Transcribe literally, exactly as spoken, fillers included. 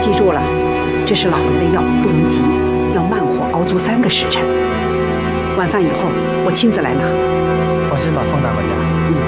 记住了，这是老爷的药，不能急，要慢火熬足三个时辰。晚饭以后，我亲自来拿。 放心吧，方大管家。 嗯。